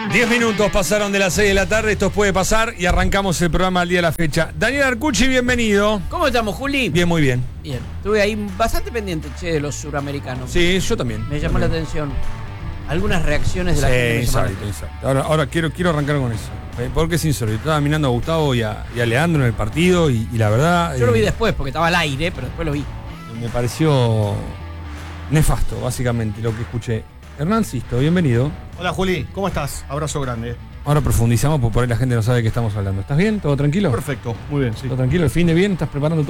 10 minutos pasaron de las 6 de la tarde, esto puede pasar y arrancamos el programa al día de la fecha. Daniel Arcucci, bienvenido. ¿Cómo estamos, Juli? Bien, muy bien. Bien. Estuve ahí bastante pendiente, de los suramericanos. Sí, yo también. Me llamó la atención. Algunas reacciones de la gente. Insólito. Ahora quiero arrancar con eso. Porque es insólito. Estaba mirando a Gustavo y a Leandro en el partido y la verdad... Yo lo vi después porque estaba al aire, pero después lo vi. Me pareció nefasto, básicamente, lo que escuché. Hernán Sisto, bienvenido. Hola Juli, ¿cómo estás? Abrazo grande. Ahora profundizamos porque por ahí la gente no sabe de qué estamos hablando. ¿Estás bien? ¿Todo tranquilo? Perfecto, muy bien, sí. ¿Todo tranquilo? ¿El fin de bien? ¿Estás preparando